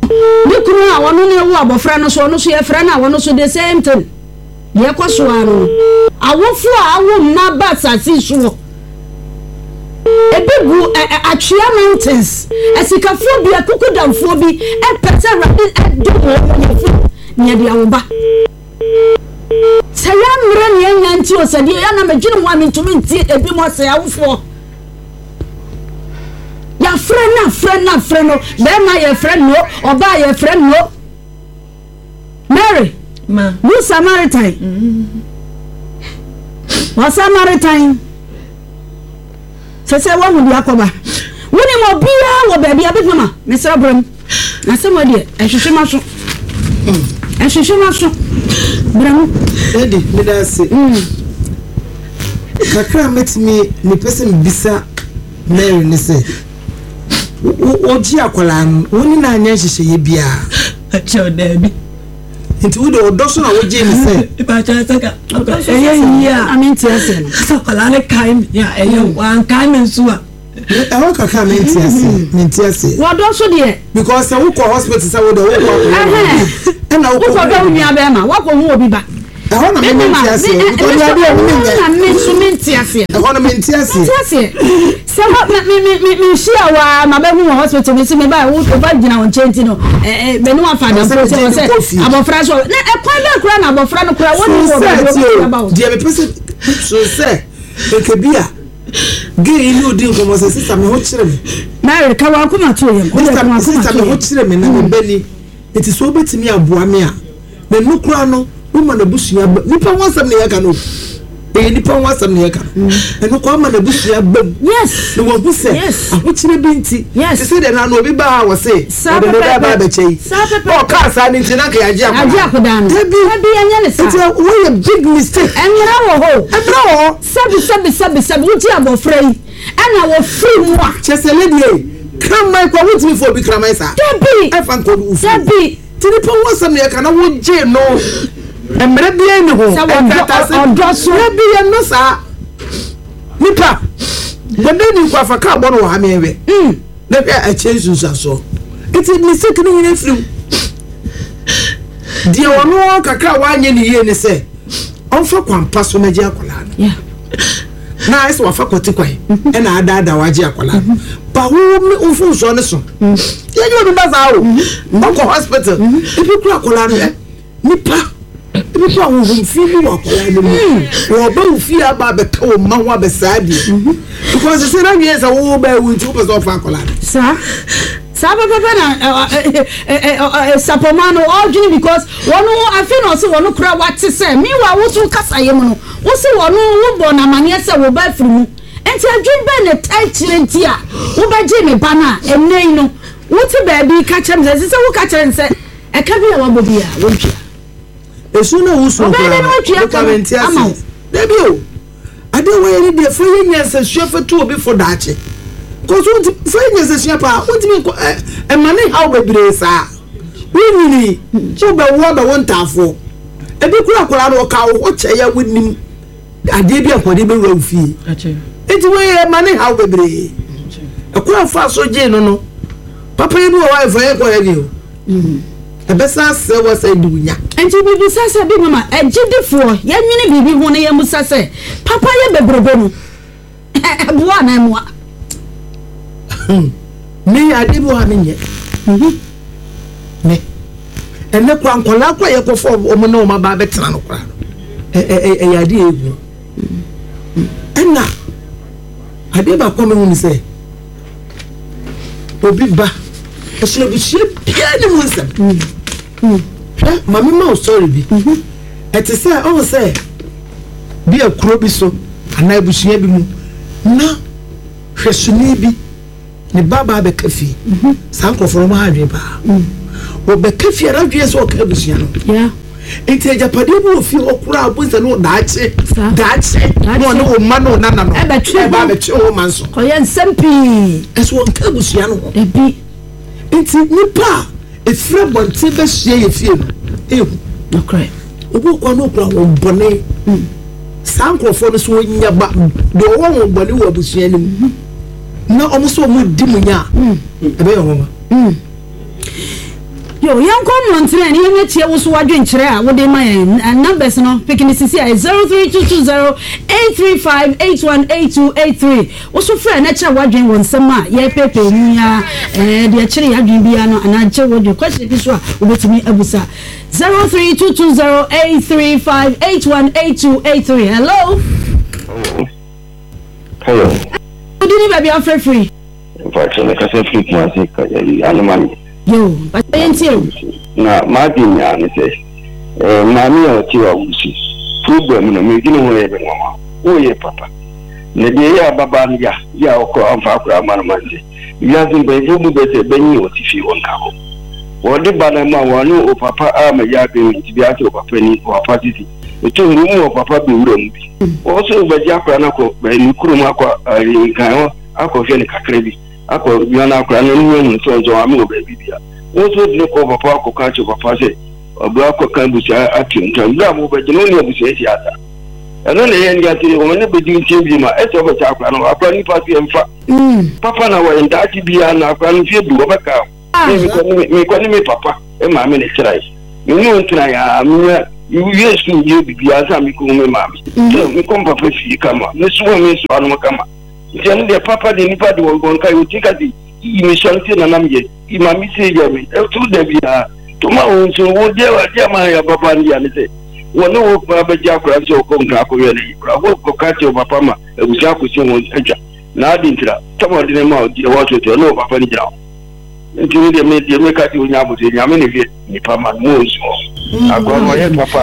ne kunu a wono ne wo abofra no so ye fra na wono so the same thing ye kwaso ano awofu a awo mma ba sasi so ebigu atwea mountains esikafo bi akukudamfo bi epeta rabi edo wo ne dia wo ba sayamre ne nyanti o sadi ya na medwene mo amintumi nti ebi mo se awofo ya friend no be ma ya friend no oba ya friend no Mary ma who Samaritan wa Samaritan sese wa hu dia koba woni mo bia wo ba bia be mama me sra bram na se mo de ehwehwe maso bram edi me da se kakra metimi ni person bisa Mary ne se oji akwala no woni na anya hyehyeye bia acho dabi nti wo de odoso na woje ni se ba cha saka ya aminti ase no so kwala ne kai ya wan kai men suwa ewo kakra menti ase wo doso de because wo ko hospital say wo de wo ko na wo ko do nua be ma wo ko hu obi ba eho na menti ase because ya de na menti ase eho na menti ase se me shia wa ma be hu hospital me se me ba wo ba gina won chenti no be no afa da pro se abofra so na ekwa kura na abofra no kura woni wo ba dia me pese so se ekebia ge ilu di nkomo se sister me ho kire me na ka wa kuma to yem sister me ho kire me na me bani eti so betimi aboa me a me nukura no wo na busua nipa wansam ne yaka no nipa wansam ne yaka eno ko ama na busua bam yes no wo se aho kire binti se de na no obi ba wo se de ba ba chei o ka sa ni ntina ka yaji akoda no ebi anya ne sa eti wo ye big mistake enra wo sabi wo ti abofra yi ana wo free mu a chese lady kramai ko wutimi fo bi kramai sa debi e fan ko du fu debi tinipa wansam ne yaka na wo je no emre bia ni ho odoso bia no sa nipa bode ni kwa faka bo no ha me ewe na bia a change so iti mistake ni ina free dia wono kakra wanye ni ye ni se onfa kwampa so na je akola yeah na ese wafa kwoti kwai e na ada waje akola ba wo mfu so ne so ye yo bi baza o ko hospital ibi kura akola no nipa ibi kura wo mfi bi akola no wo ba mfi aba be ka wo ma ho abesadi because se na wie sa wo ba wu tu person fa akola sa baba na sapomano all because wono afi no se wono kura wate se mi wa wo tu kasa ye mu no wo se wono wo bo na mane se wo ba firi mu enti adwin ba ne tai kirenti a wo ba je me ba na enei no wo ti ba bi ka chem se wo ka chere se e ka bi a wa bo bi a wo twa esu na wo su ko commenti ase debi o ade wo ye de fo ye nyansa suafa tu obi fo daache ko so fo ye nyansa suafa wo ti mi ko e mane how bebre sa wini so be wo ba won tafo e bi kura kura no ka wo che ya wonim ade bi akode be wa fie eti wo ye mane how bebre e kura fa so je no papa ye bi wo wa fa ye ko ye bi o ebesa se wo se dunya enti bibi sase bi mama ejidifo ya nwene bibi ho ne yamu sase papa ye bebrebo no eboa na emwa me ade bo ha menye me ene kwa nkola kwa ye kofo omo na omo ba betena no kra ya ade egu ena ade ba kwa me hu ni se obi ba eso bi sie bia ni mu nsam mami ma sorry bi eti se o se bi akuro bi so ana ebusua bi mu na hwesuni bi ni baba be kafi sankofo ma hadwe ba o be kafi radwe so ka ebusua no yeah enti ajapade bi ofi okura abunza no daache no no o ma no nana no e ba be che o manso ko ye nsampi eso ka ebusua no ebi enti nipa efra bonte be hye ye fie no okay obo kwa no kura wo bone sankofo no so nya ba de wo bone wo abusua nim na omo so mo di munya ebe yo mama Yo, young common and you met here was watching Chrea, what they my numbers no picking this here 03220-835-818283. What's your friend? Nature watching one summer, yeah, Pepe, the actually had been piano and I tell what your question is over to me, Abusa 03220-835-818283. Hello. Hello. Good evening, baby. I'm free. Actually, I can't speak my sick. Yo, but I ain't here. Na Martin, I say, Mammy or Tia Wusi. Problem, no making away every mama. Oh, yeah, Papa. Nadia Babania, Yako, and Fakra Manamanzi. You have been by whom better than you if you want to. What the Banama, one or Papa, I'm a yapping to be out of a penny or a party. The two room of Papa be room. Also, by Japanako, by Nukrumako, in Kano, Ako Fenica Credit. Ako yana kwa nini mtonzo wa mungu baby bia wote ndiko papa ko kacho papa se obwa ko kambusi atinta ndamu ba jinoni obusi eti ata ana ne yen ga tiri o ne bedi ntimbi ma eto ba cha kwa no akwa ni pati emfa papa na wa ndati bia na akwa no fie du obaka mi ko ni papa e ma me ne kirai mi ntuna ya mi yesu ye bibia sa mi ko me ma mi ko papa fi kama ne suwa mi so anu kama Jan de papa de nipa de won kai utika di imishanti na namje imamisi jami tu de bia tuma unso wo de wa jama ya papa ndi anite wono wo ba ja kura so ko nka ko yele kura ko ka ti o papa ma e buja ko si won eja na adi ntira tama de ma o de wa to te no papa ni ja ntiri de me ka ti onya bote nya me ne vie ni papa mo so agwa mo ye papa.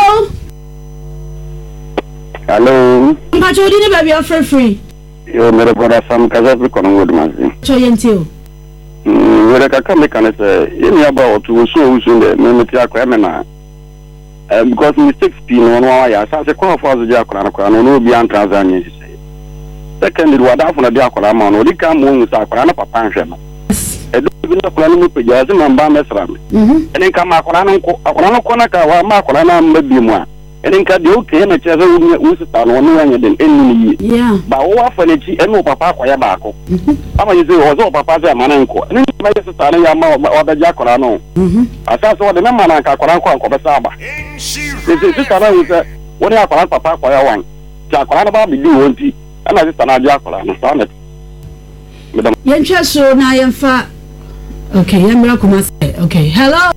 Hello ma jodi ni baby offer free. Yo mere brother Sam Kazafi kono ngudmanzi. Cho yentio. Wele kaka mekanese yemi aba otu so de memeti akwa na because mistakes pi no no ya sa se kwa fa zo ja akwa na no bi antraza nyi se. Secondly wada afuna bi akwa ma no dika mo nwu sa akwa na papa nhwe no. Edo bi na akwa no mu peja ze mamba mesra me. Ene ka ma akwa no ko na ka wa ma akwa na mbabi mu a Enka de okay na cheze usita no no anya den enni yi ba wo afa na chi eno papa akoya ba ako ama yize wo zo papa ze amana nko eni ba yese ta na ya ma obeja akora no asa so de na mana ka akora nko anko besa aba ese ta na yize wo ni akora papa akoya wan cha akora na ba bi di wonti ana sista na dia akora no sa na yenhwe so na yemfa okay yemra kuma okay hello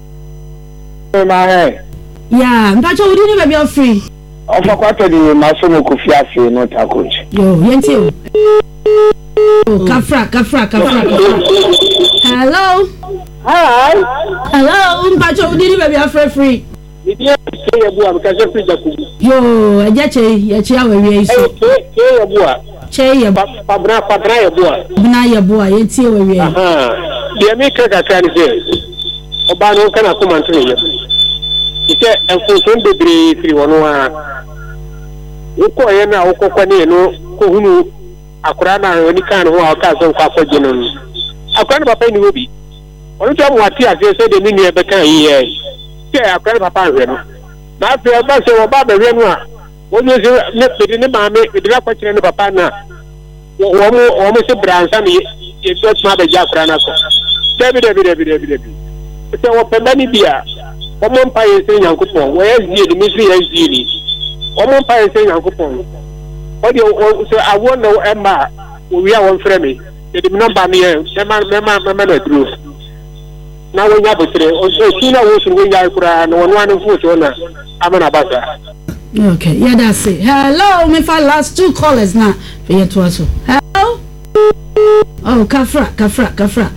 yeah, mpacho udi ni baby free. Ofa kwato di masomo kufiasi no takoji. Yo, yentio. Kafra. Hello. Hi. Hello, mpacho udi ni baby free. Idia ke yebua because free jakubu. Yo, eje awe wi iso. Ke yebua. Che yebua. Padra yebua. Bna yebua, yentio we wi. Aha. Dia me kaka kan se. Oba no kana kuma ntwe. Ite enfunsun bebre firi wono a uko ye na ukokwa ne no ko hunu akura na oni kan ho a ka so kwa kwaje no akura na papa ni obi onu to mo ati ase se de ni ni e be kan yi e ke akura na papa hwe no na afi e ba se wo ba be hwe no a wonu se ne pedi ne ma me pedi la kwakire ne papa na wo mo se bransa ni e so tma be ja akura na ko debi se wo pemba ni bia Omo mpa yese Nyankopon wo yezie de misu yezie ni omo mpa yese Nyankopon o de so awo no emma wo wi a won frɛ me de number me mema na dru na wo nya botre o so na wo so wo nya kura na won wan fu so na amana basa. Okay, yeah, that's it. Hello, me for last two callers now for you to also. Hello. Oh, Kafra.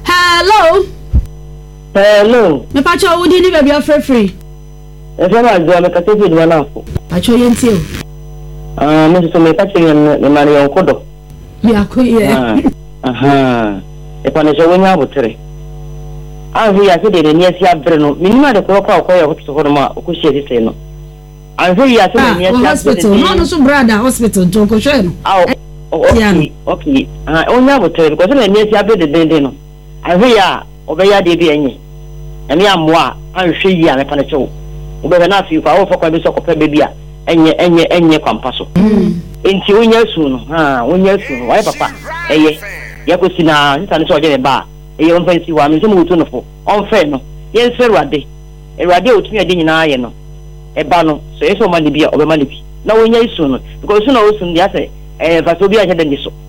Hello. Me pacho udi ni baby free. E fa ma jo me ka te fi na fo. Pacho yentio. Me so me ka te ni mari on kodo. Ya ko ye. Aha. E pa ne so wonya botere. Anzi ya se de ni esi abre no. Minima de ko kwa ya hospital ko ma ko sie se no. Anzi ya se ni esi hospital. No so brother hospital to ko hwe no. Okay. Onya botere ko se ni esi abre de den no. Anzi ya obeya de bi enyi. Emi amwa anhwe yi a mepa ne chewo. Obebe na afi kwa wo fokwa bi so kopa bebi a enye kwampa so. Enti wonya su no. Wonya su no. Wai papa eye. Yakosi na nta ne so oje ne ba. e on fancy wa me so mo to no fo on fe no yen se Erade otumi ade nyina ye no eba no so yeso ma ne bia obema ne bi na wonya isu no because so na osun dia say faso bi a hede ndi so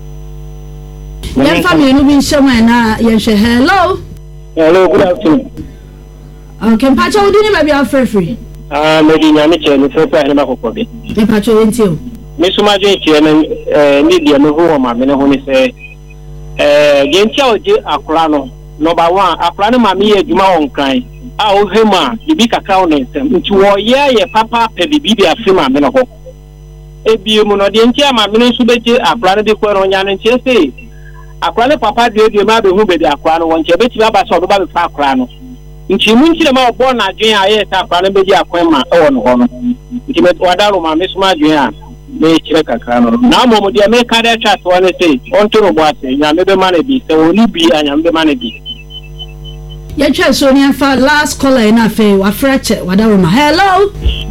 yen family no bi nshema na yen hwe hello good afternoon okay mpacha odi ni ba bia free medi nya me che ni so pa ne makoko bi mpacha enti o me suma je che ni dia no ho ma me ne ho ni se gentia oje akura no number 1 akura no ma me ye adwuma won kan a o hema bibi kakao ne nsem nti wo ye papa pe bibi bi afema me no ho ebi mu no de ntia ma me nso beje akura no de ko ro nya no ntie se akura ne papa de ma be hu be de akura no won che be ti ba so do ba be fa akura no nti mu nti ma obo na adwen a ye ta akura no beje akwa ma e wo no ho no nti me wadaro ma me suma adwen a me kire kakra no na mo de me ka de chat won se on to no bo ase nya me be ma na bi se oni bi anya me be ma na bi ya twa so ni afa last caller na fe wa freche wadaroma hello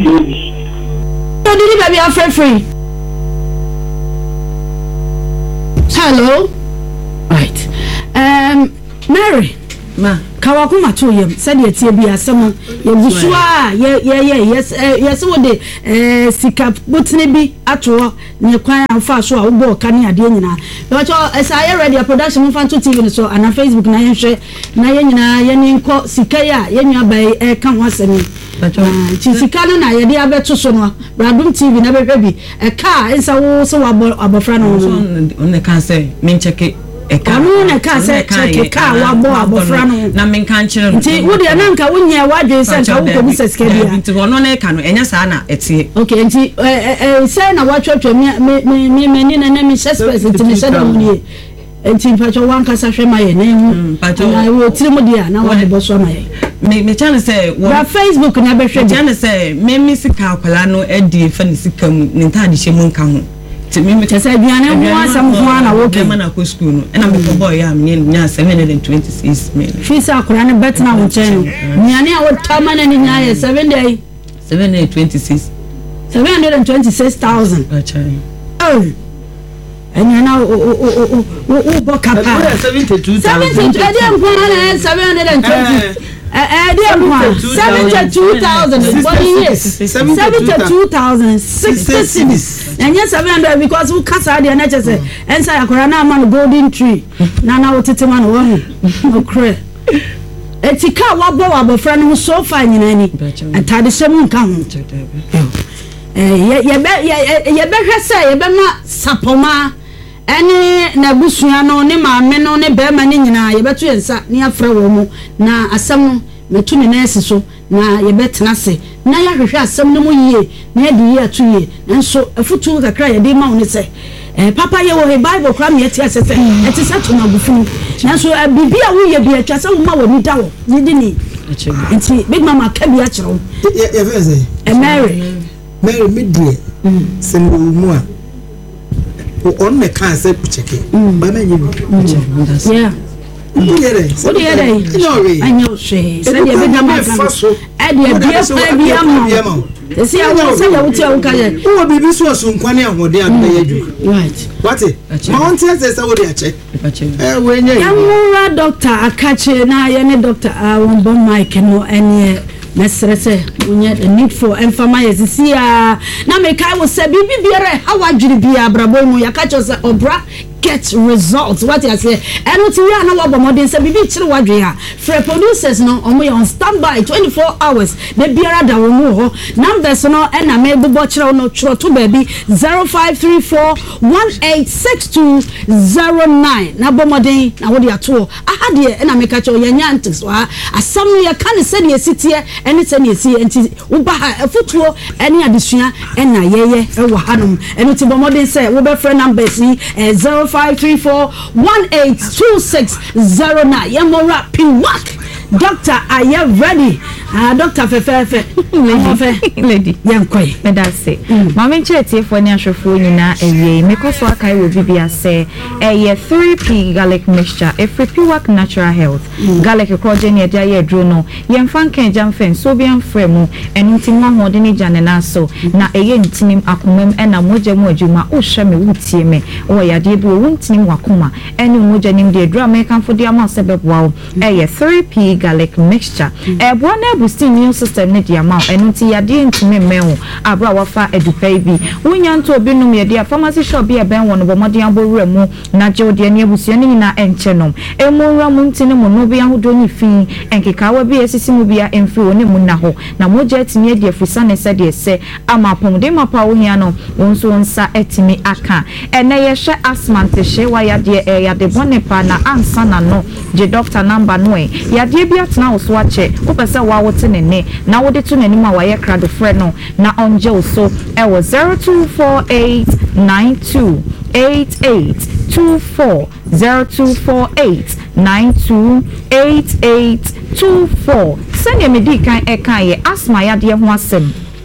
did baby afre free hello right Mary ma kawakuma to yem said ye tie bi asem ye busua yes wo de sika botne bi ato ne kwan afa so a wo bo ka ne ade nyina but esa ye ready production fan to TV so ana Facebook na ye hwe na ye nyina ye ni nko sika ya ye nwa bai ka ho asem chi sika no na ye de abeto so no Bradum TV na behwe bi ka ensa wo so abofra no on ne kan say min check Kanu na ka se check ka wa bo abofra no na men kan kire nti wo de na nka wonye wadwe se nka wo ko bi sesika bia nti wono na ka no enya saa na etie okay nti se na watwatwa me ni na mi suspect nti me se da mu nti pacho wanka sa hwe maye na hu pacho wo tiri mu dia na wa de boso maye me chane se wo Facebook na be hwe chane se me misika akwala no edi fa ni sika mu ni ntade hye mu nka ho me say aduane ho asam ho na wo ke na ko school no na me ko boy ya me nya 726 million fi sa akura ne bet na wo chen nyane a wo tamana ni nya 726 726,000 achai oh and now boka pa 72,000 720 72,000 what is 72,066 and yes 700 because we kasa the NHS and say akora na man golden tree na wotete man wo okre etika wabo abofra no so far nyina ni atade hyem nka ho ye be hwese ye be ma sapoma ene na busua no ne maame no ne bema ne nyina ye beto yensa ne afra wo mu na asem metu ne nurse so na ye betena se na ya hwehwe asem ne mu yie na ye di ye atu ye nso afutu kakra ye di ma wo ne se papa ye wo he bible kra me eti asese eti seto na gufu nanso bibia wo ye bi atwa se wo ma wo ni da wo ni di ni enti big mama ka bi a kire ye fe say Mary midie sem mu a on me kan say cheke ba me nyi yeah what do you I know she said you be na ma kan e de bia am see I want say you tell you kan wo bibi so nkwane ahode an ye dwu right what ma won tie say wo de ache we nya ya doctor akache na ye ne doctor won bon mic no ene mesrese unya the need for emphasis see na me kai wo say bibi biere how adwiri bia brabo mu ya kacho say obra get results what you say eno ti ya na wo bomodin say bibi kire wadwe ha free producers no omo on standby 24 hours de biara da wo mu ho numbers no na me bubo kire no chiro to baby 0534186209 na bomodin na wo de ato aha de na me kacho ya nyantis wa asam no ya kan se de sitie ene se ne si enti wo ba afutuo ene adesua na yeye e wo hanom eno ti bomodin say wo be friend numbers 0534182609 Yamora Pinwak Doctor, are you ready? doctor fefe lady yankoi me da say mama chete for ni ahwefo nyina ewie me koso akai wo bibia say 3p garlic mixture efripi work natural health garlic kroje ne dia ye dro no ye mfa kan jamfen so bi amfrɛ mu enu ntim ahode ne jane na so na eye ntinim akomam na moja mu adwuma o hwe me wutie me wo yade bi wo ntinim wakoma enu moja nim de dro American for dia ma sebebwa 3p garlic mixture ebo na boost immune system ne dia ma enu nti yade ntimi mewo abra wafa edupai bi wonya nto obi num ye dia pharmacy shop bi e ben wono bo modin abowura mu na je de ne abusua ne nyina enchenom emonra mu ntini mu no bi ahodo ni fi enkekawa bi esisi mu bia emfi woni mu na ho na moja etimi de afisa ne se de se ama pomde mapa wo hia no wonso nsa etimi aka ene ye hwe asmante hwe wa yade yade bonepa na ansa na no je doctor number no yade bi atena wo so ache wo pese wa wote ne ne na wo de to nanim a wa ye krado frɛ no na onje wo so e wo 0248928824 0248928824 send me di kan eka ye asma yade ho asem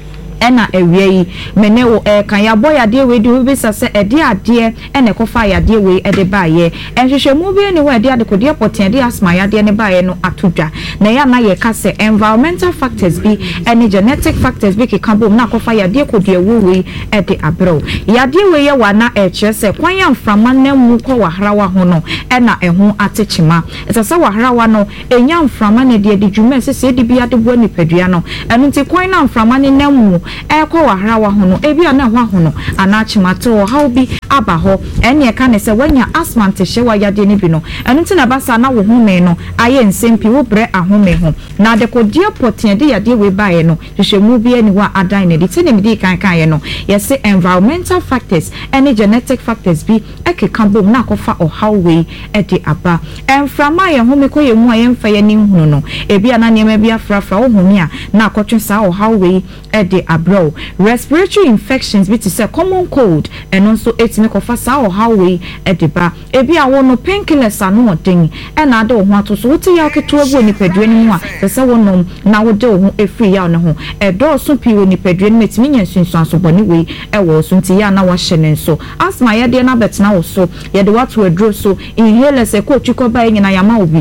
ena ewie mene wo kan ya boy ade we di we sase ede ade ena kofa ya ade we ede baaye enhwehwemu bi ne wo ede ade kodie poten ade asma ya ade ne baaye no atodwa na ya na ye ka se environmental factors bi ene genetic factors bi ke kabo na kofa ya ade kodie wo we ede abro ya ade we ye wa na eche se kwan ya mframa na mu ko wahrawa ho no ena eho atechima esase wahrawa no enya mframa na de dwuma sese de bi ade bo nipadua no eno nti kwan na mframa ne na mu ekwa wahrawa hono ebi ana hwa hono anachimato how bi aba ho ene ka ne se wanya asthma ntehye wa yade ne bi no eno ntina basa na wo home no aye nsempi wo bre ahome ho na de kodie poten de yade we bae no hwehwemu bi ani wa adan ne de tene mi di kan ye no yese environmental factors ene genetic factors bi ekeka bom na kofa o how we ede aba enframa ye home ko ye mu aye mfa ye nim hunu no ebi ana ne ma bi afrafra wo home a na akotwe sa o how we ede abro respiratory infections bi to say common cold and also etimi kofa sa o how we ediba ebi awo no painkillers anu odin e na ade ho ato so wote ya keto agu nipadua ni mu a se wonom na wode ho efri ya ne ho edo so pi wo nipadua ni metimi nyansunsu aso boni we e wo so nti ya na wa hye ne so asma ye de na betena wo so ye de what we draw so inhalers e ko twiko ba nyina yama obi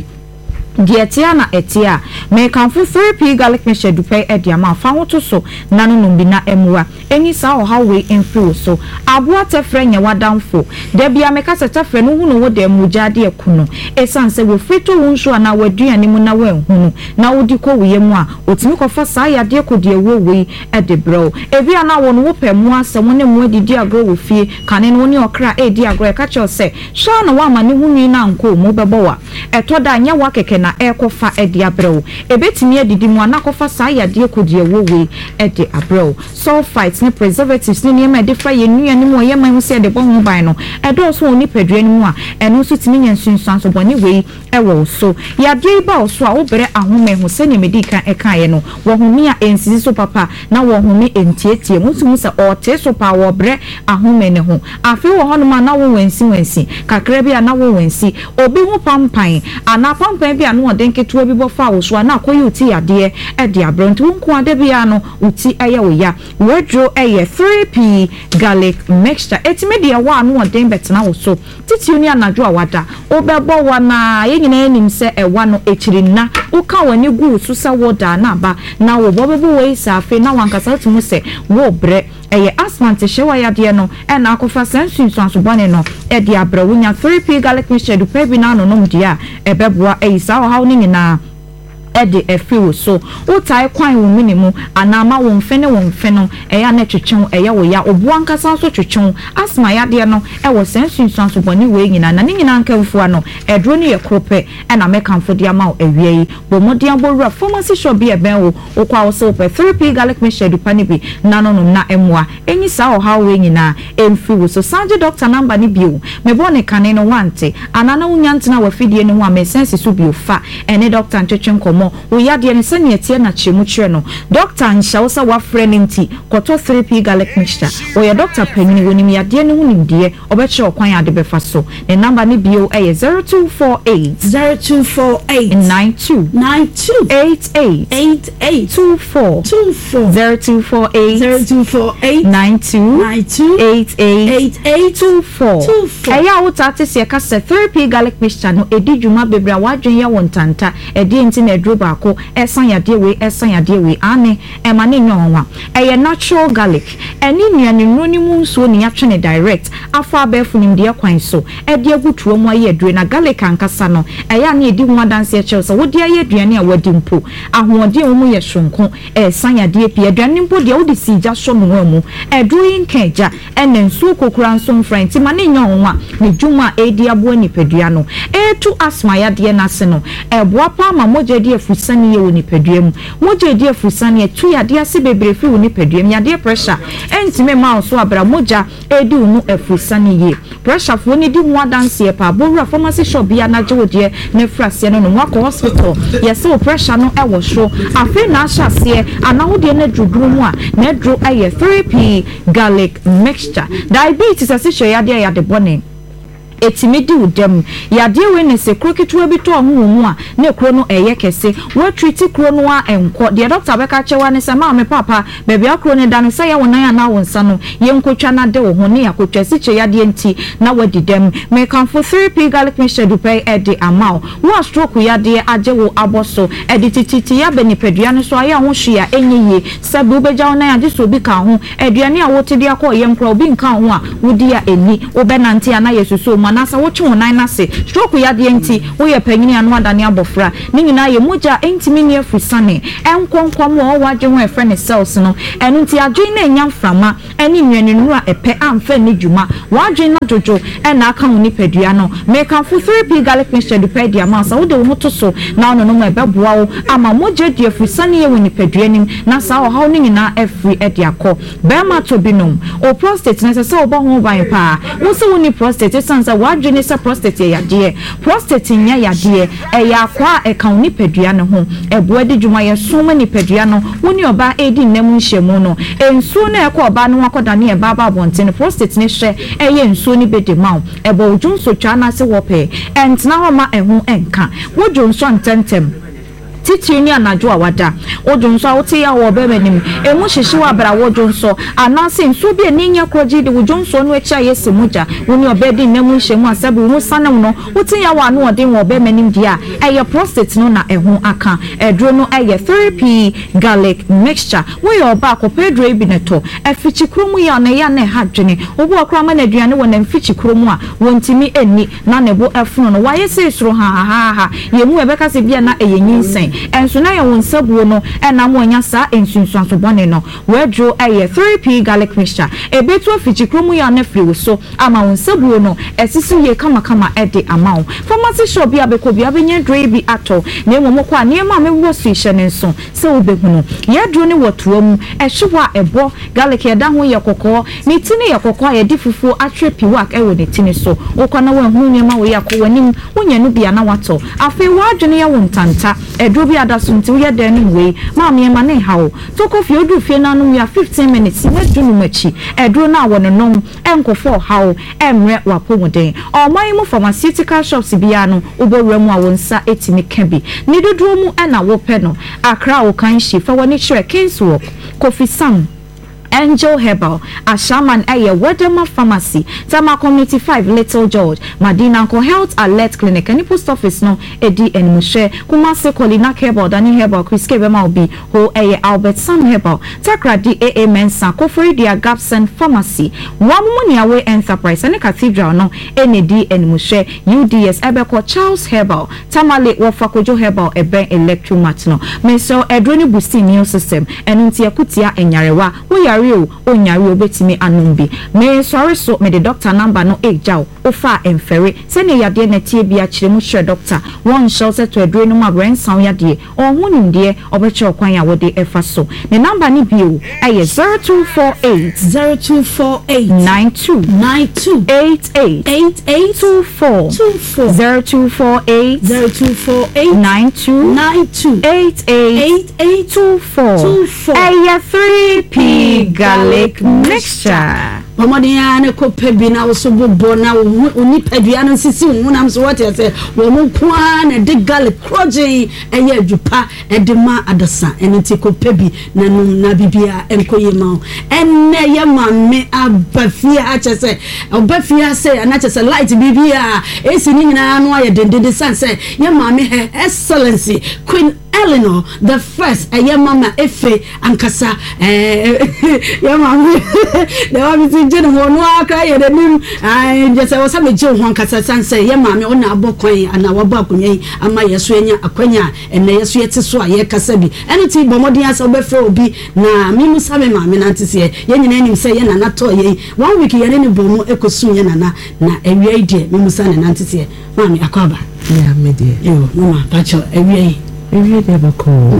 Dietia na etia me kanfo 3p garlic mixture dupe ediama fa hoto so nanu numbi na emua eni sa o how we influ so aboa tefre nya wadamfo da bia me kasa tefre no hu no wo da mujade ekuno esanse wo frito wonso ana waduane mu na wanhunu na wodi ko wiye mu a otimi ko fa sa yade kodie wo we edebro ebi ana wo no wo pemu asem ne mu adidi agro wo fie kane no ni okra edi agro e ka che se sha na wa ma ne hunu na nko mu bebo wa etoda anya wa keke na ekofa edi abrɛw ebetimi adidi mu anakofa saa yade kodie wowe edi abrɛw sulfites ne preservatives ne niema de fra ye nua ne mu ye man se de bon ban no edo so oni padua ne mu a eno so timi nyansunsan so bone we ewo so yade ba so a obere ahome ho se ne medika eka ye no wo homi a ensisi so papa na wo homi entietie musu se ote so pa wo bre ahome ne ho afi wo hono ma na wo wensi kakra bi na wo wensi obi ho pampan ana pampan bi anu den ketua bi bofa wo so na akoyi uti yade e de abronto nko ade bia no uti eye wo ya wodro eye 3p garlic mixture etimedia wa anu den betena wo so titi uni anadwo awada obebo wa na ye nyina enim se ewa no echiri na uka wani gu so sa woda na ba na wo bobebo we sa afi na wankasa tumu se wo bre eye asthma te hyewa yade no e na akofa sensu anso bone no e de abrawunya 3p garlic mixture du pe bi na no nom dia ebeboa e sa o hawo ni nyina ede efiwo so utai kwan wo minimu anama wo mfene no eya na twetwen eya wo ya obu ankasa so twetwen asma yade no e wo sensu anso boni we nyina na nyina nkamfua no edro ne ye krope e na mekamfo dia ma awie bo modian borura pharmacy shop bi e ben wo okwa wo so pe 3p garlic mixture du pani bi na no na emua enyi sa o ha we nyina emfiwo so sanje doctor number ni bio me bone kane no wante anana unyantena wa fidie ne ho a me sensi so bio fa ene doctor ntwetwen komo enkomo wo yade ne se ne tie na chemu kire no doctor anshawo sa wa frɛ nti koto 3p garlic mixture o ye doctor panini wonim yade ne hunim de obɛkye okwan ade befa so ne number ne bio 0248 92 88 24 0248 92 88 24 eya wotate se ka se 3p garlic mixture no edi dwuma bebra wadwen ye wontanta edi enti na edro baako esan yade we ane ema ne nyonwa eye natural garlic eni nuane nroni mu nso ne yatwene direct afa abefunim de kwan so edi agutuo mu aye adure na garlic ankasa no eya na edi ho adanse eche so wodi aye aduane a wadi mpo ahoɔden wo mu ye hwonko esan yade pie aduane mpo de wodi sija so no mu eduro nkaja ene nso kokura nso mfrenti ma ne nyonwa ne dwuma edi abo nipadua no etu asma yade na se no eboa pa ma moje di afusani ye woni padua mu moje di afusani etu yade ase bebre fi woni padua mu yade pressure entime ma so abra moja edi unu afusani ye pressure fo ni di mu adanse pa bowura pharmacy shop bia na jewodie na frase no no akọ hospital yes o pressure no ewo so afi na ahase anahode na duduru mu a na duro aye 3p garlic mixture diabetes asesho yade bone etimedi udem yade we ne se kroketu bi to ho mu a ne kro no eye kese we treat kro no a enko de doctor beka chewa ne se ma me papa baby akro ne da no se ya wonan na wonsa no ye nkotwa na de wo ho ne yakotwa si che yade enti na wadi dem me kan for 3p garlic mixture du pay e de amount wo stroke yade age wo aboso e de tititi ya benipedua no so aya ho hwea enyiye sabu beja wonan age so bi ka ho aduane a wote de akọ ye nkro bi nka ho a wodi ya eni wo benanti ana yesuso manasa wo twe wonan na se stroke yade enti wo ye panyini anu adane abofra ni nyina ye moja entimi ne afusane enkonkom wo wadwe ho efre ne cells no enu nti adwen na enya mframa eni nwenenu a epe amfa ne dwuma wadwen na jojo ena aka ho nipadua no make am for 3p garlic mixture du pay dia masa wo de wo to so na ono no ma beboa wo ama moja di afusane ye wo nipadua nim na sa wo haw ni nyina afri e dia kọ bema to binom o prostate na se wo ba ho ban pa wo se wo ni prostate sansa wadwene se prostate yade prostate nya yade ya kwa e kan ni padua ne ho eboa de dwuma ye so ma ni padua no woni oba edi nnam nhemu no ensu na e kwa oba no akoda ne e baba bonte prostate ne hwe eye ensu ni bede maw ebo odwunso twa na se wope entna ho ma ehu enka wodwunso ntentem titi ni anajo awada odunso awoti ya wo be menim emu hihye wa bra wodunso anase nso bi eninya kroji de wodunso no echa yesi muja woni obedi nemu hyemu asabu mu sanam no woti ya wa no odin wo be menim dia eye prostate no na ehu aka edro no eye 3p garlic mixture we your back opedro bi neto efichi kromu ya na ya na hadwene obu akra ma na aduane wo na mfichi kromu a wontimi eni na nebo efuno no waye se suro ha yemu ebeka se bia na eye nyinsen enso na ye wonsabuo no ena mo anya sa ensunsuanso bone no wedro eye 3p garlic mixture ebetu afichi kromu ya na firi so ama wonsabuo no esisi ye kama ede amaw pharmacy shop bia bekobia benye dre bi ato na emo mokwa na ema mewo su ihye ne nso se obehunu ye dro ne wotuam ehwewa ebo garlic ye da ho ye kokko ne tini ye kokko ye di fufu atwe piwak ewo ne tini so okwana wa hu ne ma wo yakọ wanim wonya no bia na wato afi wadwene ye wontanta edro bi adasunti wo ye dan we ma me ma ne hawo to kofi odu fie na no ya 15 minutes ne dunu machi edro na wo no nom enkofo hawo emre wapomuden oman mu pharmaceutical shops bia no obowura mu a wonsa etimi ka bi ne dodo mu na wo pe no akra wo kan hye fa woni chere Kingswalk Kofi Sam Angel Herbal, Ashaman Aye, Wedema Pharmacy, Tama Community 5, Little George, Madina Health Alert Clinic, and post office no, Eddie and Mushe, Kumase Kolina Herbal, Dani Herbal, Chris Kebemalbi, Ho Aye Albert Sam Herbal, Takra D.A. Mensa, Kofri Dia Gapson Pharmacy, Wamuni Away Enterprise, and Cathedral no, ND and Mushe, UDS Ebeko Charles Herbal, Tamale Wafakojo Herbal, Eben Electromat no, Meso Edroni Boosting New System, and Untia Kutia and Yarewa, we are nyare o onyare obetimi anom bi me sorry so me the doctor number no ejaw ofa emfere se ne yade na tie bi a kire mu hwe doctor one show set to adre no ma brain sound yade ohun nimde obeche okwan ya wode efa so ne number ni bi o eye 0248 92 88 24 0248 92 88 24 eye 3P garlic mixture. Mamadiya ne ko pebi na so bobo na oni pedua no sisi wonam so what say wo mo kwa na de garlic kroje eye adwupa edema adasa eniti ko pebi na no na bibia enkoye ma enne ye mamme abafia achese obafia say na achese light bibia esi ni nyina no aye dendede sanse ye mamme her excellency Queen Eleanor the first eye mama efe ankasa ye mamme the one jeno no aka ye de nim je se wo sa meje ho ankasa sanse ye maame ona abokwan ana waba akonyan ama yeso enya akwanya enne yeso yete so a ye kasa bi eniti bomodin asa obefre obi na mimu sa me maame na ntise ye nyina nim se ye na nato ye 1 week ye ne bomo ekosu ye na awia ide mimu sa na ntise maame akwaba ya medie yo mama pacho awia de bako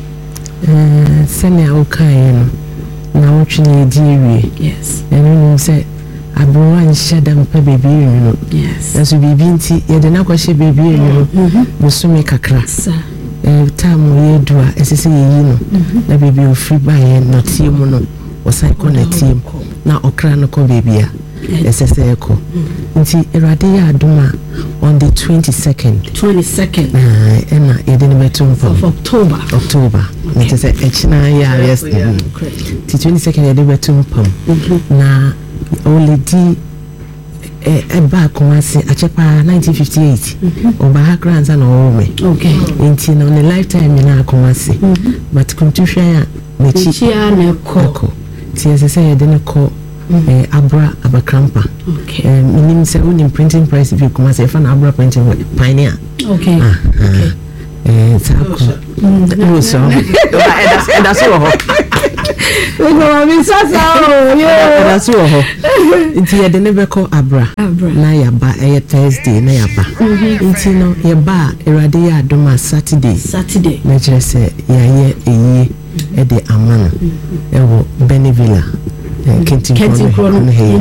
sene aukai no na wotwene diwe yes enu se abro anhye dam pa bebi no yes na so bibi nti ye de na kwahye bebi no musumi kakra time ye dua esese ye yi no na bebi ofri ba ye no tie mu no wosan ko na tie na okra no ko bebi a esese eko nti erade ya aduma on the 22nd ena ye de betum of October nti se echina ya yes ti 22nd ye de betum pam na oledi eba konase achepa 1958 oba hakranza na ome okay nti na on a lifetime na konase but kuntuhwa ya mechi na ko ti esese ye de ne ko abra abakrampa okay minim se unim printing price bi kuma se fa na abra printing pioneer okay sako so that's ho no mi sasa o yeah that's ho nti ye de ne be ko abra na yaba Thursday na yaba nti no ye ba erade ya adoma Saturday na jese ya ye eyi e de amana ewo Benevilla Kentin Chrono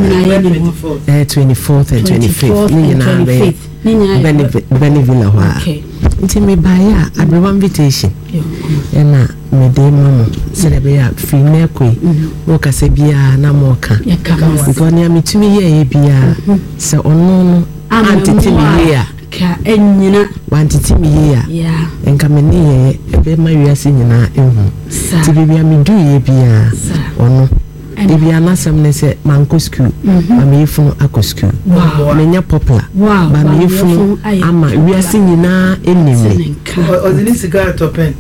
24th and 25th Benevilla wa nti me baya abrewa invitation ena me de mama selebe ya free nekwe wo kase bia na moka because na mitumi ye bia se ono no antitimi ye ka enyina wantitimi ye enka me ne ye ebe ma wiase nyina ehu ti bibia me du ye bia ono Bibi anasem ne se manko school ba me yefunu akọ school menya popular ba me yefunu ama wiase nyina enime ozini cigar topen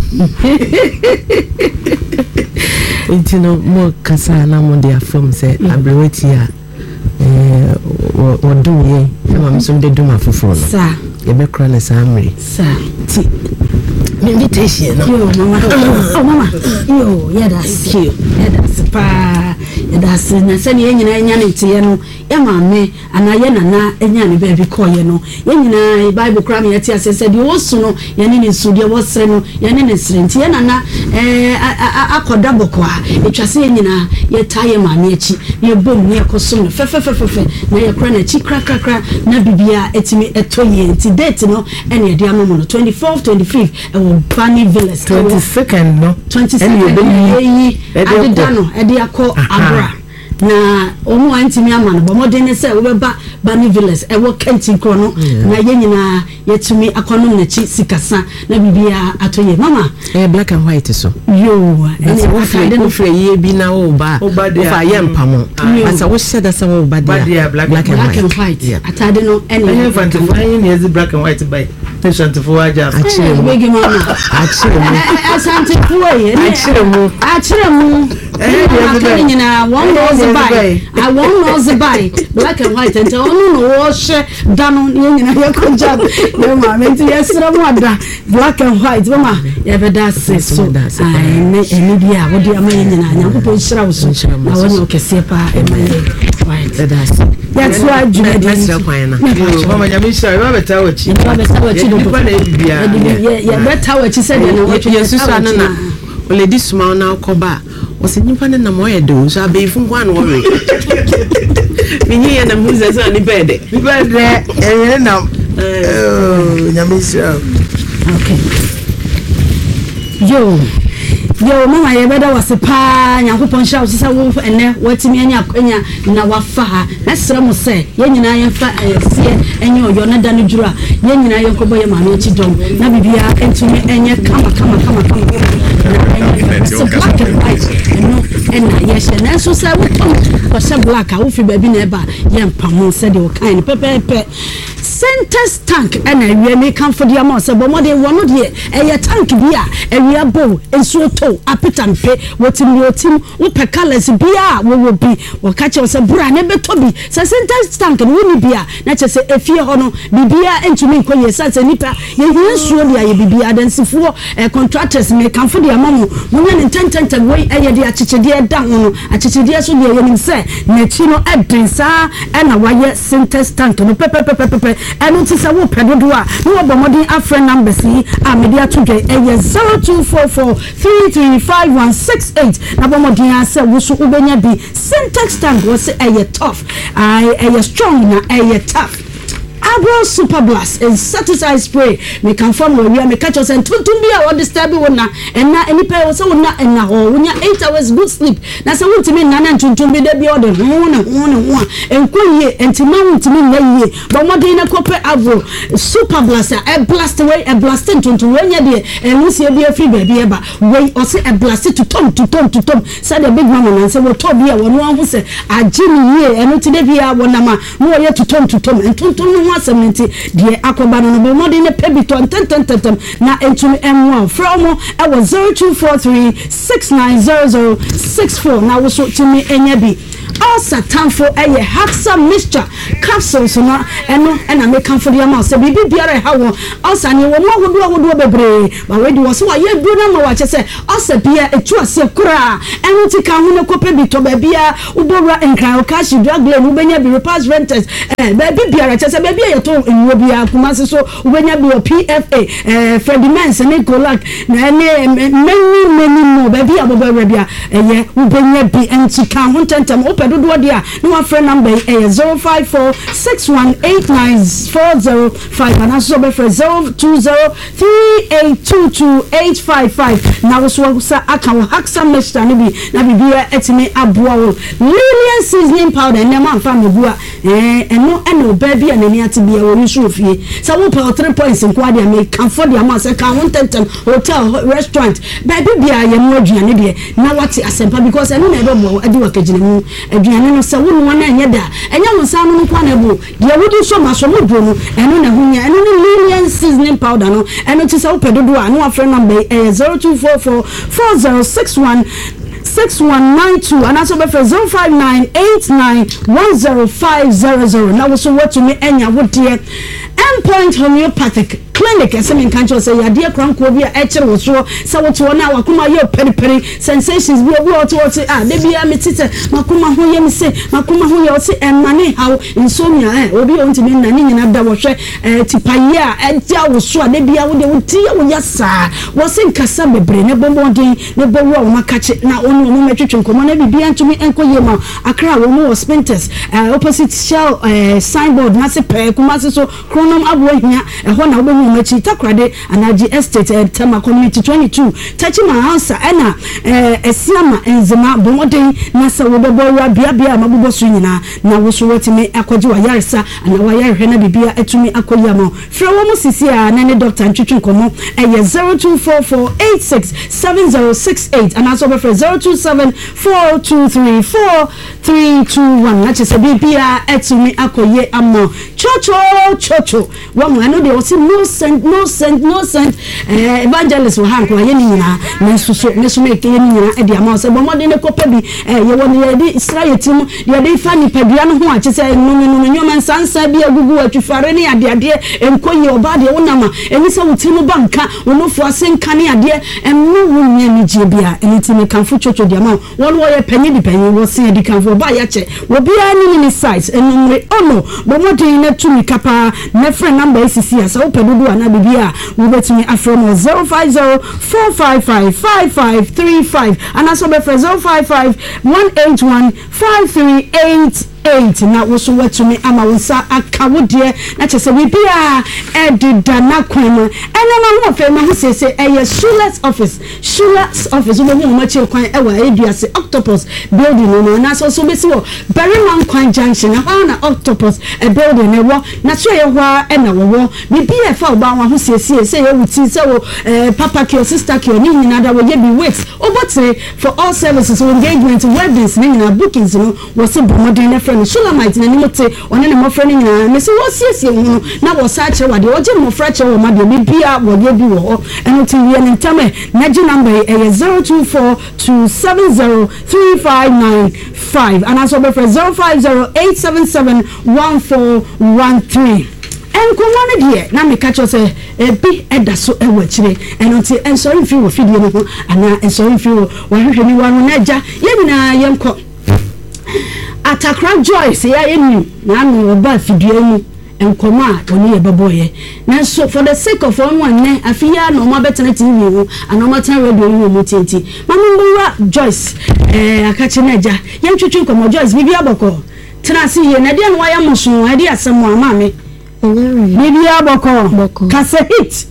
intino mo kasa na mo dia form se abrewati a wodum ye na ma so de dum afofo no sa e be kra na samri sa ti invitation no yo mama yo that's cute that's pa that's na se ne nyina nya ne tie no ya maame ana ye nana enya ne ba bi koye no ye nyina bible kra me yati asese de wosu no ye ne nsu de wosre no ye ne nsre nti ye nana akoda bokwa etwase ye nyina ye taye maame achi ye bom ne ekosom no fefefefefe na ye kra na chi krakrakra na bibia etimi etoye nti date no ene de amomo no 24th 25th Bunny Villas 22nd no 22nd adidano edi akọ abra na omo antimi ama no bomodene se we ba Bunny Villas e wo Kentin Chrono na ye nyina yetumi akono na chi sikasa na bibia atoye mama black and white so yo ene wo free ye bi na wo ba fa ye mpamo asa wo sheda sa wo ba dia black and white atade no ene fantasy ene ezi black and white by Ashantifo aja achire mu mama achire mu Ashantifo ye achire mu one knows by black and white and no wash dano black and white mama ever does so media what do you mean I put shrouds I want to kesepa that's why you mama nyamisha you better watch lady small now koba was in Japan and Moya do so be from one worry. Me and the muses on the bed. The bed there, now. Okay. Yo, mama, you better was a pan, and who shout is a wolf, and then what me and your now wafa. That's some say, yen and I am fat, and you're not done jura, yen and I am coboy, mammy, chidom, Nabibia, and to me, and yet come. Black and white, and yes, and then so say we come for some black, I will feel baby never, young Pamon said you kind pepper. Centers tank and I really come for the amount of more than one year. A tank beer, a real bow, and so to appet and pay what in your team, what per colors beer will be, or catch us a brand never to be. So centers tank and winnie beer, not just a fear honor, be beer and to me, yes, as a nipper, you surely be beer than for contractors may come for the amount. Women intended to wait a year, chichidia down, a chichidia so near when say, Netino Edrinsa, and a wire centers tank, no pepper. And it is a whoop pedodua, no abomodin afra number C, media today, a 0244 335168. Abomodin said, Wusu Ubenya be syntax tank was a tough, a strong, a tough. Agro Super Blast is satisfied spray. We can form where we are. We catch us and tumbia or disturb you na and na any pair was on na and na ho. When you 8 hours good sleep. That's a to me nana and tumbi de be order one and quay and to mount to me lay. But what in a copper agro Super Blaster a blast away a blasted to when you dear and we see a beer free baby ever. Way or say a blasted to tom. Said a big woman and said, well, Toby, one who said, a Jimmy here and today be our one nama more yet to tom and tom. Dear Aquabano, no more than a pebito and 10 now into M1 from I was 0243 690064. Now was to me and also time for a Haxa mixture capsules and I may come for the amount. So baby be a how also you will do a baby, but when you was what you do no watch I say also be a trust of cra and to come on a copebito baby Ubora and Crown Cash drug Ubenya be repass renters baby be a just a baby at all in Ubia Kumasi so when you be a PFA Freddie Mans and Nicolak many more baby Abobia Ubenya be and to come on tentam open do dia no friend number 05461894005 and also be for 0203822855 now so sa aka Haxa mixture na bibia etime aboa Lilian seasoning powder na man fa me bua no baby and any atibia wo nso fie sa wo pa 3 points nko dia me kan for dia ma se kan wontentem hotel restaurant baby bia ye mo aduane de na wate asempa because eno na ebe adi wakagina mu aduane no se wonu wana anya da enya wo sa no kwa na bu de wodi so maso mo bro no eno na hunya eno ni Lilian seasoning powder no eno ti se wo pedodo a no afre number 0244 406192 and also be for 05989105000 now so what to me enya wo de Endpoint Homeopathic Clinic as some country say ya dear crown ko bia e kire wo so say wo to na wakuma ye periperi sensations bi obi oto de bia metite makuma ho ye mse makuma ho ye oti enmane how insomnia obi ontimi na ni nyina da wo hwe tipaye a eja wo so de bia wo de wo tie wo yasa wo se nkasa bebre ne bombodin ne bo wo makache na onu mu metwetwe nkomo na bibia ntumi enkoye ma akra wo mu Spinters opposite Shell signboard na se pe kuma se so Chronom Abuahia ho na wo machi takrade anaji estate tema community 22 tachima house ena esiama enzema bomodin na sa wo bebora bia mabubo so nyina na wo so wotime akwaji wa yaresa ana wa yarehwe na bibia etumi akoyamo fra wo musisi a na ne doctor ntwetwe nkomo 0244867068 and also for 0274234321 na chese bibia etumi akoye amo chocho so wɔn ano de wɔsi no send evangelist wɔ ha nko ayɛ ne nyinaa na nsoso ne so make yɛ ne nyinaa de ama sɛ bɔmɔden ne kɔpɛ bi yɛ wɔ ne yɛ de Israel tim yɛ de fa nipadua no ho akye sɛ no nyoma nsansa bi agugu atwifare ne adeade enkoyi oba de wonama eni sɛ wutimu banka wonofo asenka ne ade emno wonya ni gye bia eni timi kanfo chocho de ama wɔn wɔyɛ panyi di panyi wɔ se di kanfo ba ya che obi ani ni size enumre ono bɔmɔden na tumi kapa na friend number isisi asa wo pedodo ana bibia wo betumi afro no 0504555535 ana so be 0551815388 na wo so watumi ama wo sa aka wo de na kyese we bia edida na kwema enema ho fe ma ho sese Shula's office wo mo che kwan ewa eduase Octopus building no na so besi wo Berryman Kwan Junction na na Octopus building e wo na so ye ho e na wo bia fa wo ba ho sese se ye wuti se wo papa ki or sister ki ni nyina da wo ye bi wait obotre for all services engagement weddings ni na bookings no wo se bomodin na Shulamite na nimote one ne mofra ni nyina me se wo siesie hu na wo sa kire wade wo je mofra kire wo ma de bia wo ye bi wo eno ti wie ni ntame na ji number e 0242703595 and also be 0508771413 enkomane de na me catch say ebi eda so ewa kire eno ti ensori fi wo fidie no ho ana ensori fi wo hwehwe ni wanu na agya ye bina yenko Atakra Joyce ya enu na no oba fidie mu enkomo a oni ye beboye na so for the sake of one ne afia no ma betena TV hu anoma tan radio hu mu tenti mamumura Joyce akache na agya ye ntwetwe nkomo Joyce bibi aboko tena si ye na de no waya muso ade asem ama me bibi aboko kase hit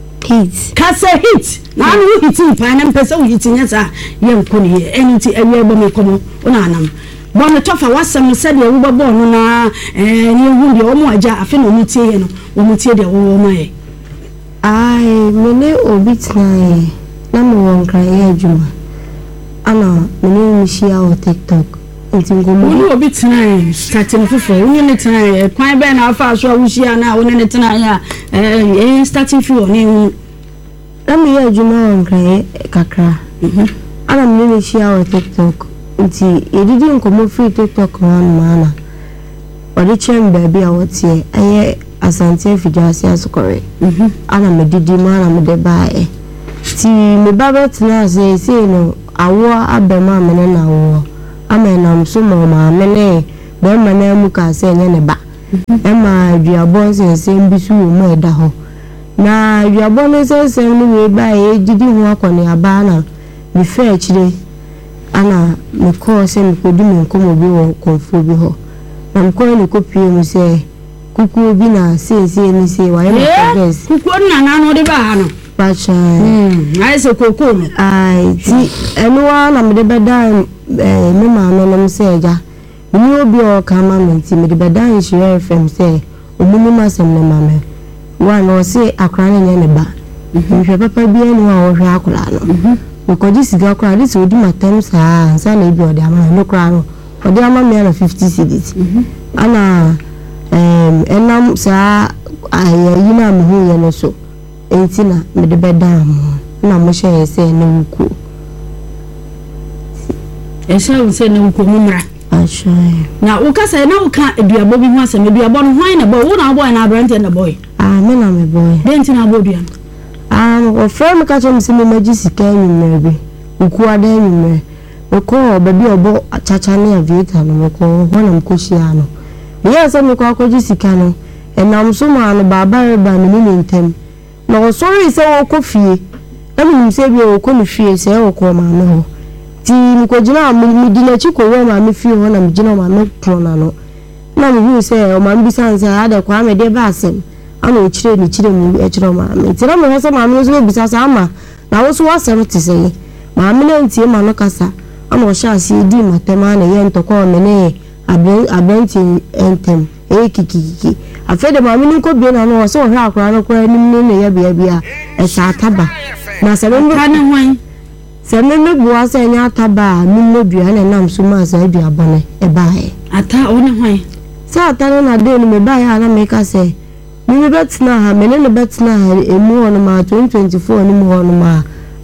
na no hit pa na mpesa wo hit nyasa ye nkoni ye enti awie bo me komo ona anam Bon tofa wasam said ya wo bo no na ni hu de o mo agya afi no mutie ye no wo mutie de wo ma ye mene obi tnae na mo won kran ye adwuma ana mene mishia o TikTok ntingomo wo obi tnae starting fofo wo ni tnae kwan be na afa so wo shia na wo ne tnae ya starting fo ni na me ye adwuma won kran kakra ana mene mishia o TikTok nti edidi nkomo free TikTok mana odi chemba bia wotie aye asante fijase asukore ana medidi mana mede bae ti me baba tena say no awo abema mene na wo amena mso ma mene be mana mu ka say nye ne ba ema duabon sense mbisu mo eda ho na duabon sense no we bae edidi ho akone aba na me fe chire ana me ko se me ko di me ko mo bi wo konfo bi ho na me ko ni ko pie mu se kuku bi na se ni se wa ye progress kuku na no de ba no ba cha ai se koko no ai ti enwa na me de beda me ma no no se ja ni obi o ka ma me ti me de beda Nhyira FM se omunu ma sem na ma me wa no se akra na nye ne ba hwe papa bi enu a wo hwe akura no Ukoji siga kwa this odi matem sa ansa na ibi odi ama no kra no odi ama me na 50 cedis ana enam sa ayi na me hu ye no so enti na me de bedam na mo hye se na wuku wo se na wuku mumra asha na ukasa na uka eduabo bi hu asem eduabo no hwan na boy wo na boy na abrante na boy me na me boy denti na boy duan o frame ka chom simi magisi ka nyimebe ukuada nyimebe ko baby obo chacha ne avieta no ko hona mkoshia no ye se mi ko akogisi ka no enam so ma no baba reba no ni ntem na o sorry se wo ko fie na mi se bi o ko ni fie se o ko ma me ho ti mi ko jina mi di na chi ko wo ma me fie ho na mi jina ma me pro na no na mi hu se o ma mbisa nsa ada kwa me de ba asem ana o chire ni chire mu e chire ma me tira me hasa ma me so bisa sa ama na wo so wasem ti se ma me na ntie ma no kasa ana o sha si di matema na ye ntoko me ne abenti entem kiki afede ma me nko bi na no so hwe akora no kora ni me ne ya bia e sa taba na se me ka ne hwan se me bua se nya taba ni me dua na nam so ma sa dua bone e bae ata o ne hwan se ata na de ni me bae ana me ka se me betina ha me ne betina ha emu ono ma 2024 ni mu ono ma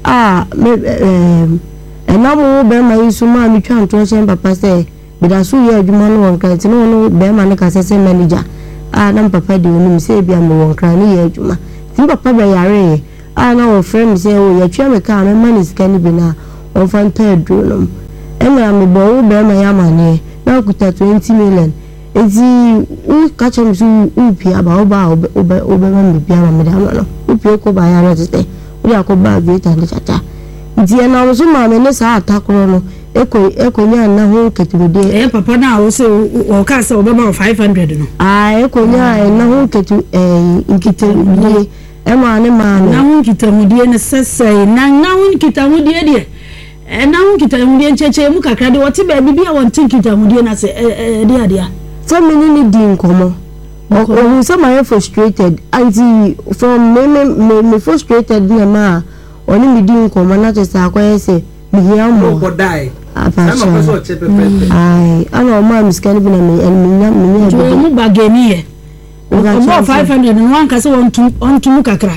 enamo be ma yisu ma mi twa nto che papa say bida so ye adwuma no won kan ti no be ma ne ka se manager na papa de oni mi say bia me won kan ni ye adwuma ti papa be yare na wo friend say o ye twa me ka na mani sika ni bi na on fan ta dro no enra me bo wo be ma ya ma ne na kuta 20 million ezi u kacha mi su upi aba oba ma mi bia ma me da no upi ko ba ya no tete u ya ko ba bi ta ni chacha die na wo so ma me ne sa atakoro no eko nya na ho ketude papa na wo se o ka se oba ma 500 no eko nya na ho ketu nkitudie ma ne ma na ho kitamudie ne sesei na ho kitamudie de na ho kitamudie ncheche mu kakra de wote ba bibia won tin kitamudie na se de adia so many ni din komo o so my frustrated anti from me frustrated na ma oni mi din komo na to sa kwa se mi ya mo go die ama so chepe ai ana ma mi scan bi na me to mu bageni ye o 500 no wan ka se won tu kakra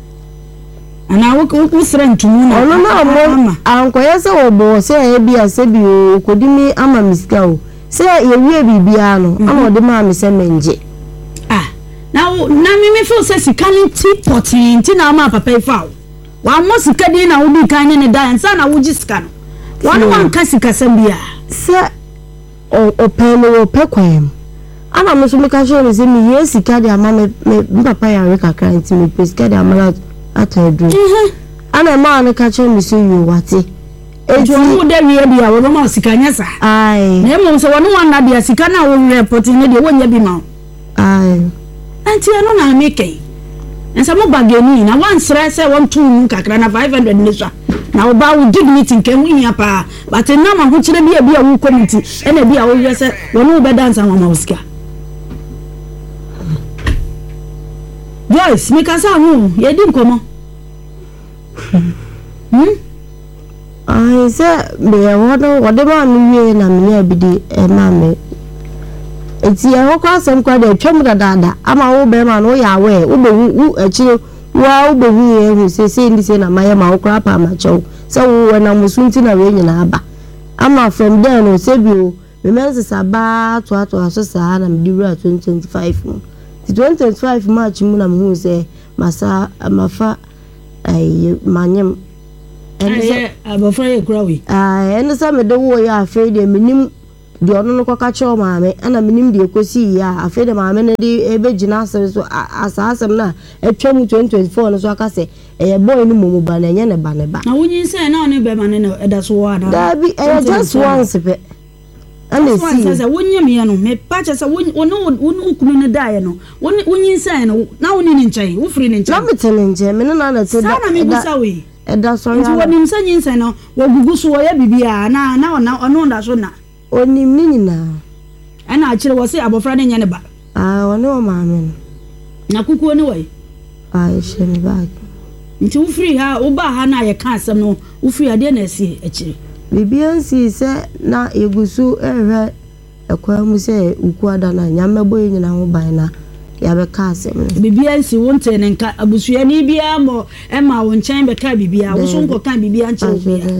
ana wo srentu mu na ono na mo anko ye se wo bo se e bia se bi o kodimi ama mi ska o se ye wie bibia no ama ode ma me se menje na me feel say sikani ti na ama papa ifa wa mo sikadi na wo bi kan ne da nsa na wo gisika no wan ka sika sambia se o pelo o pekwem ana mo so me ka share se mi ye sikadi ama me papa ya reka kranti me pesikadi ama atadru ana ma na ka share mi so you wate ejo mu de wie bia wo ma sika nya sa ai na mo so wonu wan na bia sika na wo report ne de wo nya bi ma ai anti no na make ensa mo bageni na wan sra se won tu kakra na 500 niswa na wo ba wo dignity nke mu hia pa but na ma ho kire bia wo community ena bia wo yese wonu be dance ma ma usika Joyce mi kasa hu ye di nkomo ai se be wode ma mi wie na mi abidi ma me eti e ho kwa sem kwa de twam dada ama wo be ma no ya we wo be wu akire wa wo be hu ye hu se ndi se na maye ma wo kra pa ma chew se wo na musunti na we nyina aba ama from there no se bi o me mense saba to aso sa na me diwura 2025 no 2025 March mu na me hu se masa amafa ai manyem ene abofra ye kura we ene se me de wo ya afi de minim de ono no kwaka cho maame ana minim de ekosi ya afi de maame ne de ebegina asem so asasem na etwam 2024 no so aka se boy no momo ba na enye ne ba na wonyin se na one be ma ne eda so wa da da bi just once pe ana si wonyam ye no me pa che se wonu ukunu ne da ye no wonyin se no na woni ni nchen wo firi ni nchen na metele nche me na te da na me gusa we eda so ya nti wonim se nyin se no wo gugu so wo ya bibia na ono nda so na onim ni nyina ana akire wo se abofra ne nya ne ba wone o maame na kukuo ne wai sheni back nti wo free ha wo ba ha na ye ka asem no wo free ade na asi akire bibiansi se na yegusu ehwe ekwa mu se ukuada na nyamebo nyina ho ban na ya be ka asem bibiansi wonte ne nka abusua ni bia mo e ma wo nchen be ka bibia wo so nko ka bibia nche wo bia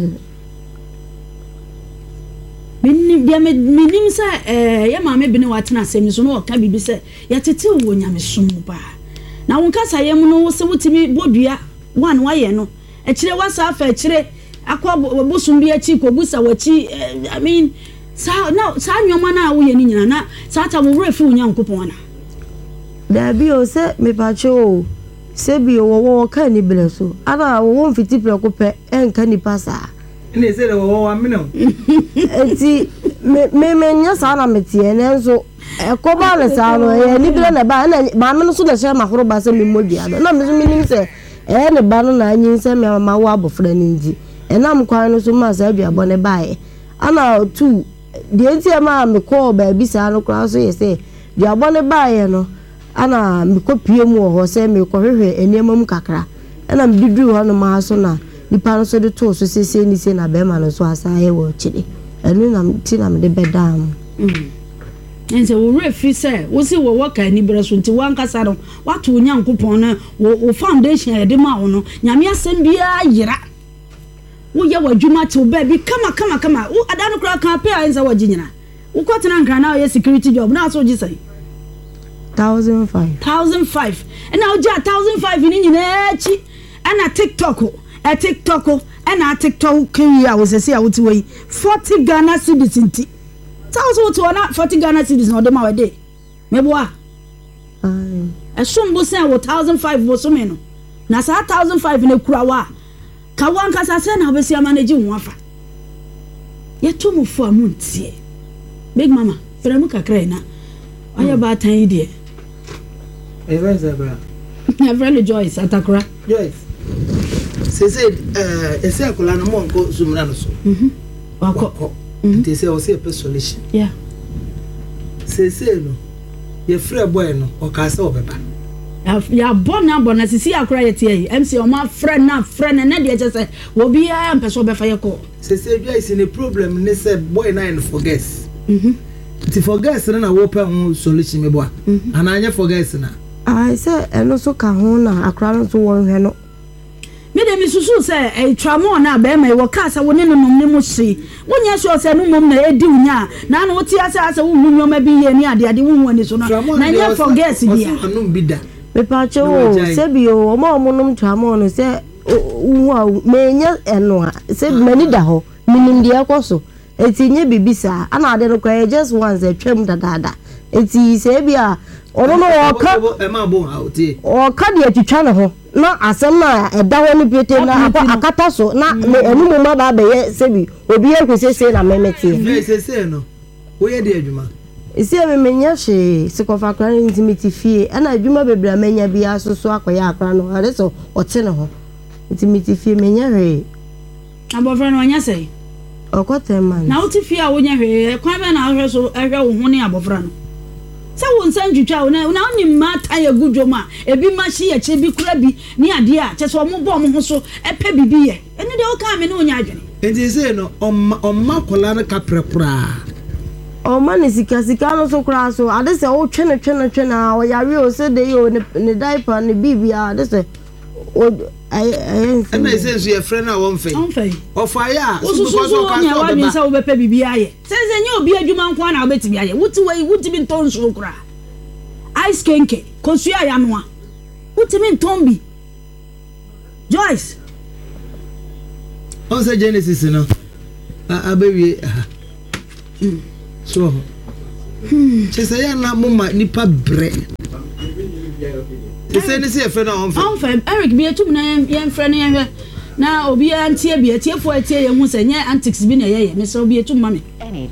minim sa ya maame bi ne watena asem so no ka bibi se ya tete wo nyame som ba na won kasa yem no wo se wotimi bodua wan waye no ekire wasa afa ekire akwa bosum bi achi ko busa wachi I mean sa nyoma na wo ye ni nyina na sa ta wo refi wo nyankopon na da bi o se me pacho se bi wo ka ni bele so ara wo mfiti preko pe enka ni pasa ne se wo amino enti me nya sa na metie ne nso ekoba le sa no ye ni bele na ba na ma me no so da sha mahoro ba se me modua na me so minim se ne ba no na anyi se me ma wo abofra ni nji enam kwan no so ma sa aduabo ne bae ana tu de enti ma me ko ba bi sa no kra so ye se duabo ne bae no ana me ko pie mu ho se me ko hwehwe enema mu kakra ana me didru ho no ma so na nipa no so de to so sese ni se na be ma no so asaye wo chire enu na ti na me de bedam ense wo refi say wo si wo work ani breso nti wan kasa no wato onyankopon na wo foundation e de ma wo no nyame asem bia yira wo ye wadwuma te wo ba bi kama wo adano kra kan pe ense wo ginyina wo kwatena nkra na wo security job na so gi sai 1,500 and now ja 1,500 ni nyina chi ana TikTok ana TikTok kiri a wo se a wo ti wei 40 Ghana cedis nti Thousand to 40 Ghana cedis no de ma wede meboa esumbo se 1,500 bo so me no na sa 1,500 na kura wa ka wan kasa se na obesi manage wo afa ye to mu fu amuntie big mama fremu kakra na oya ba tan yi de Zebra. Never Joyce atakura. Joyce. Ese akola no mo nko zumra no so. Wako. Nti se o se pe solution. Yeah. No. Ye free boy no o ka se obeba. Ya bona sisi akura ye tie yi. MC o ma friend na de je se wo bia ampeso be fa ye ko. Joyce ne problem ne se boy na en forget. Ti forget na wo pe ho solution me boa. Ana anya forget na. I say eno so ka ho na akra no so won hwe no. Me de mi susu say e tramo na be mai wo ka sa woni no ne mu hye. Wonya so say no mom na edi unya na na woti asa wo hu nyoma bi ye ni ade wo hu ani so na nya forget dia. Anum bi da. Me pa che o se bi o mo num tramo no se hu a me nya eno a se mani da ho minim de ekoso eti nye bibisa ana ade no kwa just once e twem dada eti se bia ono no oka e ma bo ha oti oka de atwitwa ne ho na asem na eda ho ni pete na akata so na enu mu ma ba be ye se bi obi e kwesese na memete se no wo ye de adwuma isi e menya hye sikofa kra intimate fie ana adwuma bebra menya bia soso akoya akra no ade so ote ne ho intimate fie menya hwe abofra no anya sei okotema na uti fie a wonya hwe kwan be na ahwe so ehwe wo ho ne abofra no se won san twitwa wo na oni mata ya gudwoma ebi ma hye ya che bi kura bi ni ade a che so mo bo mo ho so epe bibi ye eni de o ka me na onya adwene enti se no omma kola na kaprepra o ma ne sika no so kura so ade se o twene o yare o se de yo ne diaper ne bibia ade se o ana ise so ye frɛ na won fɛ ofaya so nya wa bi se wo bepe bibia ye se nya obi adwuma nko na obeti bia ye wuti bi nton so kura ice kenke kosua ya noa wuti bi nton bi Joyce on se Genesis no abewie so che se ya na mama nipa bre ese ni se efe na on fa Eric bi etum na yen frɛ ne yen na obi antie bi atiefo atie ye hu se nye antics bi na ye me so obi etum ma me